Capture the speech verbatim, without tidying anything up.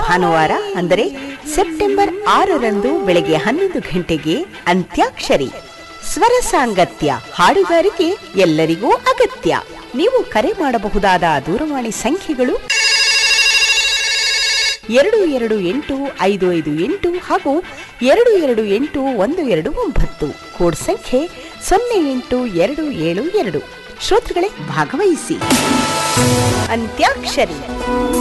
ಭಾನುವಾರ ಅಂದರೆ ಸೆಪ್ಟೆಂಬರ್ ಆರರಂದು ಬೆಳಗ್ಗೆ ಹನ್ನೊಂದು ಗಂಟೆಗೆ ಅಂತ್ಯಾಕ್ಷರಿ. ಸ್ವರ ಸಾಂಗತ್ಯ, ಹಾಡುಗಾರಿಕೆ ಎಲ್ಲರಿಗೂ ಅಗತ್ಯ. ನೀವು ಕರೆ ಮಾಡಬಹುದಾದ ದೂರವಾಣಿ ಸಂಖ್ಯೆಗಳು ಎರಡು ಎರಡು ಎಂಟು ಐದು ಐದು ಎಂಟು ಹಾಗೂ ಎರಡು ಎರಡು ಎಂಟು ಒಂದು ಎರಡು ಒಂಬತ್ತು. ಕೋಡ್ ಸಂಖ್ಯೆ ಸೊನ್ನೆ ಎಂಟು ಎರಡು ಏಳು ಎರಡು. ಶ್ರೋತೃಗಳೇ, ಭಾಗವಹಿಸಿ. ಅಂತ್ಯಾಕ್ಷರಿ.